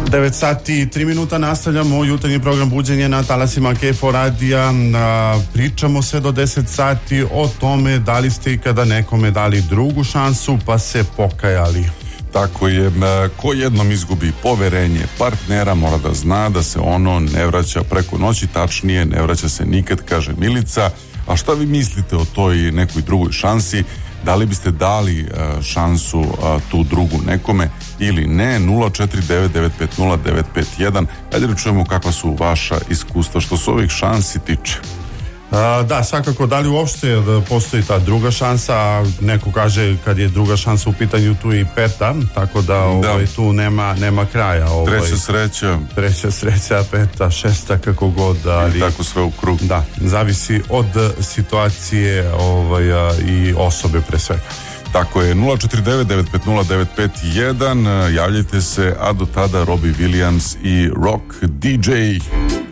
9 sati i 3 minuta nastavljamo jutarnji program Buđenje na talasima KFO radija. Pričamo sve do 10 sati o tome da li ste ikada nekome dali drugu šansu pa se pokajali. Tako je, ko jednom izgubi poverenje partnera mora da zna da se ono ne vraća preko noći, tačnije ne vraća se nikad, kaže Milica. A šta vi mislite o toj nekoj drugoj šansi? Da li biste dali šansu tu drugu nekome ili ne? 049950951. Ajde da čujemo kakva su vaša iskustva što se ovih šansi tiče. Da, svakako, da li uopšte da postoji ta druga šansa? Neko kaže kad je druga šansa u pitanju tu i peta, tako da, tu nema kraja. Treća sreća, peta, šesta, kako god. Ali, i tako sve u krug. Da, zavisi od situacije i osobe pre svega. Tako je, 049950951, javljajte se, a do tada Robbie Williams i Rock DJ.